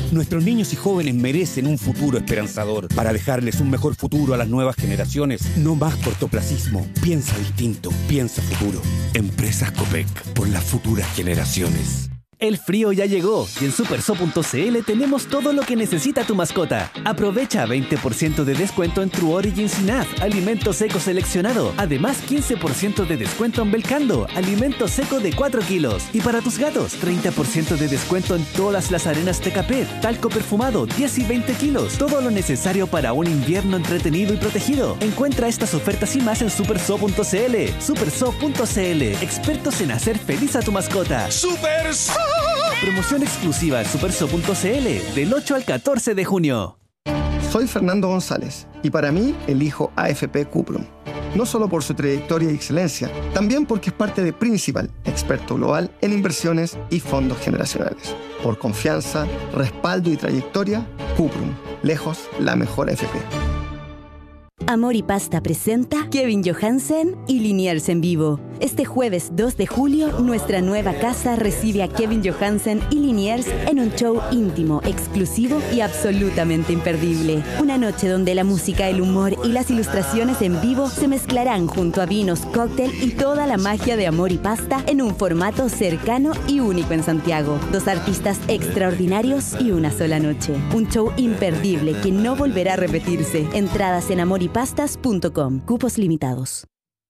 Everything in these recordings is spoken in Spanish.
Nuestros niños y jóvenes merecen un futuro esperanzador. Para dejarles un mejor futuro a las nuevas generaciones, no más cortoplacismo. Piensa distinto, piensa futuro. Empresas Copec, por las futuras generaciones. El frío ya llegó y en superso.cl tenemos todo lo que necesita tu mascota. Aprovecha 20% de descuento en True Origins Sinaf, alimento seco seleccionado. Además, 15% de descuento en Belcando, alimento seco de 4 kilos. Y para tus gatos, 30% de descuento en todas las arenas TKP, talco perfumado, 10 y 20 kilos. Todo lo necesario para un invierno entretenido y protegido. Encuentra estas ofertas y más en superso.cl. Superso.cl, expertos en hacer feliz a tu mascota. ¡Superso! Promoción exclusiva en superso.cl del 8 al 14 de junio. Soy Fernando González y para mí elijo AFP Cuprum. No solo por su trayectoria y excelencia, también porque es parte de Principal, experto global en inversiones y fondos generacionales. Por confianza, respaldo y trayectoria, Cuprum, lejos la mejor AFP. Amor y Pasta presenta Kevin Johansen y Liniers en vivo. Este jueves 2 de julio, nuestra nueva casa recibe a Kevin Johansen y Liniers en un show íntimo, exclusivo y absolutamente imperdible. Una noche donde la música, el humor y las ilustraciones en vivo se mezclarán junto a vinos, cóctel y toda la magia de Amor y Pasta en un formato cercano y único en Santiago. 2 artistas extraordinarios y una sola noche. Un show imperdible que no volverá a repetirse. Entradas en amorypastas.com. Cupos limitados.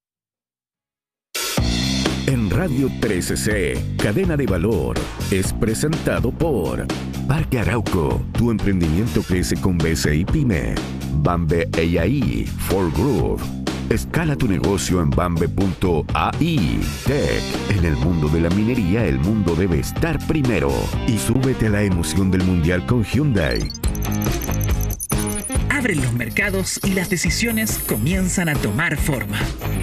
En Radio 13C, Cadena de Valor, es presentado por Parque Arauco. Tu emprendimiento crece con BCI Pyme. Bambe AI for Growth. Escala tu negocio en bambe.ai. Tech. En el mundo de la minería, el mundo debe estar primero. Y súbete a la emoción del mundial con Hyundai. Abren los mercados y las decisiones comienzan a tomar forma.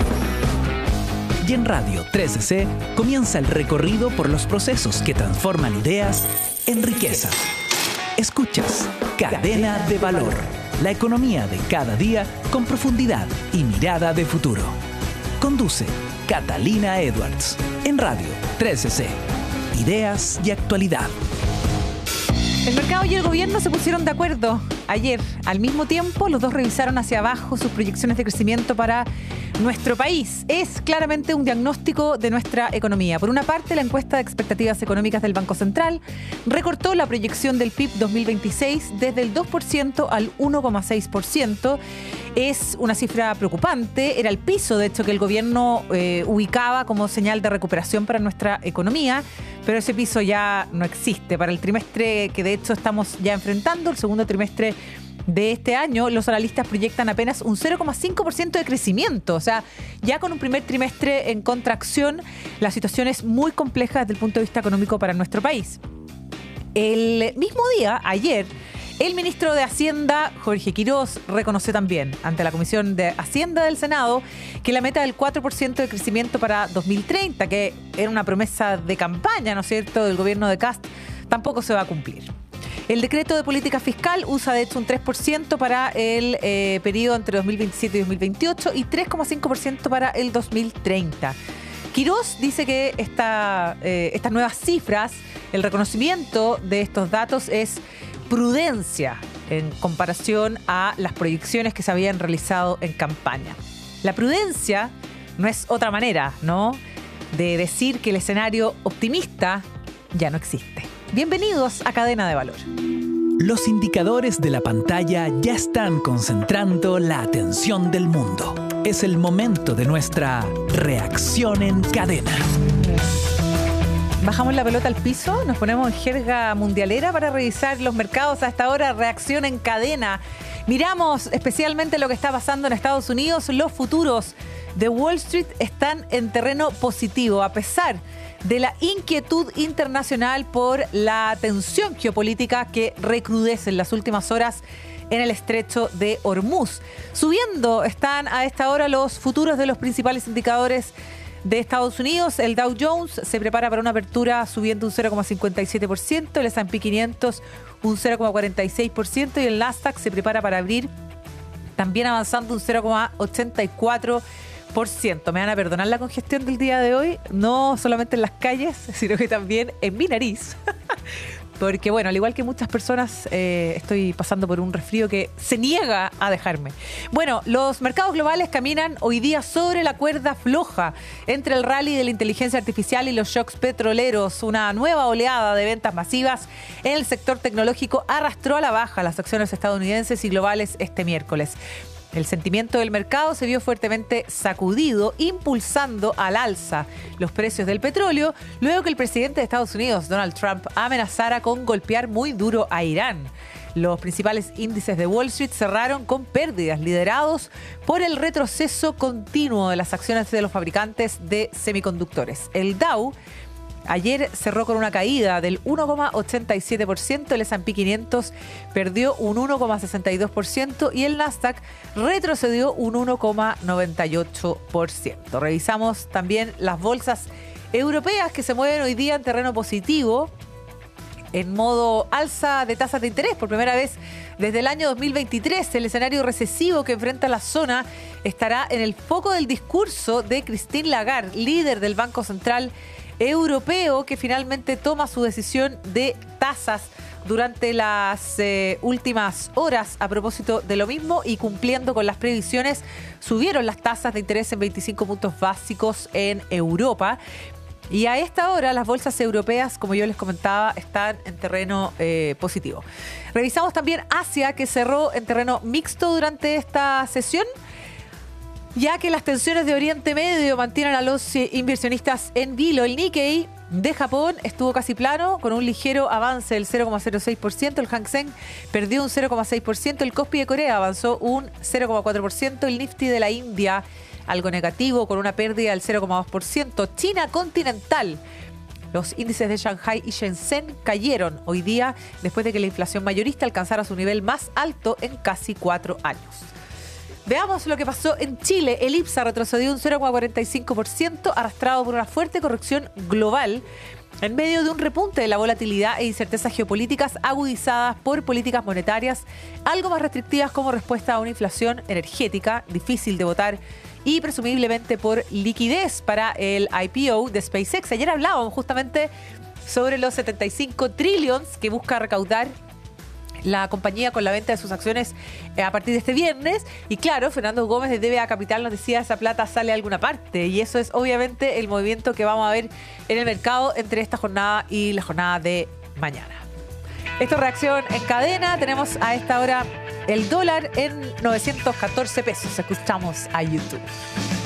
Y en Radio 13C comienza el recorrido por los procesos que transforman ideas en riqueza. Escuchas Cadena de Valor, la economía de cada día con profundidad y mirada de futuro. Conduce Catalina Edwards en Radio 13C. Ideas y actualidad. El mercado y el gobierno se pusieron de acuerdo ayer. Al mismo tiempo, los dos revisaron hacia abajo sus proyecciones de crecimiento para nuestro país. Es claramente un diagnóstico de nuestra economía. Por una parte, la encuesta de expectativas económicas del Banco Central recortó la proyección del PIB 2026 desde el 2% al 1,6%. Es una cifra preocupante. Era el piso, de hecho, que el gobierno ubicaba como señal de recuperación para nuestra economía, pero ese piso ya no existe. Para el trimestre que de hecho estamos ya enfrentando, el segundo trimestre de este año, los analistas proyectan apenas un 0,5% de crecimiento. O sea, ya con un primer trimestre en contracción, la situación es muy compleja desde el punto de vista económico para nuestro país. El mismo día, ayer, el ministro de Hacienda, Jorge Quirós, reconoció también ante la Comisión de Hacienda del Senado que la meta del 4% de crecimiento para 2030, que era una promesa de campaña, ¿no es cierto?, del gobierno de Kast, tampoco se va a cumplir. El decreto de política fiscal usa de hecho un 3% para el periodo entre 2027 y 2028 y 3,5% para el 2030. Quirós dice que estas nuevas cifras, el reconocimiento de estos datos es prudencia en comparación a las proyecciones que se habían realizado en campaña. La prudencia no es otra manera, ¿no?, de decir que el escenario optimista ya no existe. Bienvenidos a Cadena de Valor. Los indicadores de la pantalla ya están concentrando la atención del mundo. Es el momento de nuestra reacción en cadena. Bajamos la pelota al piso, nos ponemos en jerga mundialera para revisar los mercados a esta hora. Reacción en cadena. Miramos especialmente lo que está pasando en Estados Unidos. Los futuros de Wall Street están en terreno positivo, a pesar de la inquietud internacional por la tensión geopolítica que recrudece en las últimas horas en el estrecho de Hormuz. Subiendo están a esta hora los futuros de los principales indicadores de Estados Unidos. El Dow Jones se prepara para una apertura subiendo un 0,57%, el S&P 500 un 0,46% y el Nasdaq se prepara para abrir también avanzando un 0,84%. Me van a perdonar la congestión del día de hoy, no solamente en las calles, sino que también en mi nariz. porque bueno, al igual que muchas personas, estoy pasando por un resfrío que se niega a dejarme. Bueno, los mercados globales caminan hoy día sobre la cuerda floja entre el rally de la inteligencia artificial y los shocks petroleros. Una nueva oleada de ventas masivas en el sector tecnológico arrastró a la baja las acciones estadounidenses y globales este miércoles. El sentimiento del mercado se vio fuertemente sacudido, impulsando al alza los precios del petróleo, luego que el presidente de Estados Unidos, Donald Trump, amenazara con golpear muy duro a Irán. Los principales índices de Wall Street cerraron con pérdidas, liderados por el retroceso continuo de las acciones de los fabricantes de semiconductores. El Dow ayer cerró con una caída del 1,87%, el S&P 500 perdió un 1,62% y el Nasdaq retrocedió un 1,98%. Revisamos también las bolsas europeas que se mueven hoy día en terreno positivo, en modo alza de tasas de interés. Por primera vez desde el año 2023, el escenario recesivo que enfrenta la zona estará en el foco del discurso de Christine Lagarde, líder del Banco Central Europeo, que finalmente toma su decisión de tasas durante las últimas horas. A propósito de lo mismo y cumpliendo con las previsiones, subieron las tasas de interés en 25 puntos básicos en Europa. Y a esta hora las bolsas europeas, como yo les comentaba, están en terreno positivo. Revisamos también Asia, que cerró en terreno mixto durante esta sesión, ya que las tensiones de Oriente Medio mantienen a los inversionistas en vilo. El Nikkei de Japón estuvo casi plano, con un ligero avance del 0,06%. El Hang Seng perdió un 0,6%. El Kospi de Corea avanzó un 0,4%. El Nifty de la India, algo negativo, con una pérdida del 0,2%. China continental. Los índices de Shanghai y Shenzhen cayeron hoy día después de que la inflación mayorista alcanzara su nivel más alto en casi 4 años. Veamos lo que pasó en Chile. El IPSA retrocedió un 0,45%, arrastrado por una fuerte corrección global en medio de un repunte de la volatilidad e incertezas geopolíticas agudizadas por políticas monetarias algo más restrictivas como respuesta a una inflación energética difícil de votar y presumiblemente por liquidez para el IPO de SpaceX. Ayer hablábamos justamente sobre los 75 trillions que busca recaudar la compañía con la venta de sus acciones a partir de este viernes. Y claro, Fernando Gómez de DBA Capital nos decía, esa plata sale a alguna parte. Y eso es obviamente el movimiento que vamos a ver en el mercado entre esta jornada y la jornada de mañana. Esto es Reacción en Cadena. Tenemos a esta hora el dólar en 914 pesos. Escuchamos a YouTube.